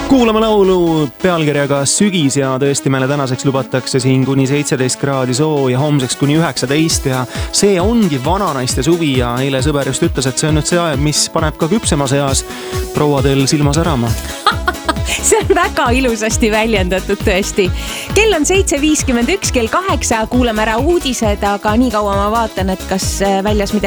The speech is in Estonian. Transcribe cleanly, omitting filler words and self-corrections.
Kuulame laulu pealkirjaga Sügis ja tõesti meile tänaseks lubatakse siin kuni 17 kraadi sooja, homseks kuni 19 ja see ongi vananaiste suvi ja eile sõber just ütles, et see on nüüd see aeg, mis paneb ka küpsemas eas prouadel silma särama. See on väga ilusasti väljendatud tõesti. Kell on 7.51, kell 8, kuulame ära uudised, aga nii kaua ma vaatan, et kas väljas midagi